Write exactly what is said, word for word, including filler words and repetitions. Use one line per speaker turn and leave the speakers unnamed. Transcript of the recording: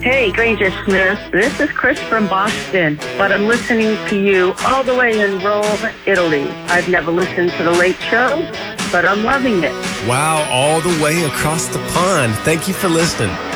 Hey, Granger Smith. This is Chris from Boston, but I'm listening to you all the way in Rome, Italy. I've never listened to The Late Show, but I'm loving it.
Wow, all the way across the pond. Thank you for listening.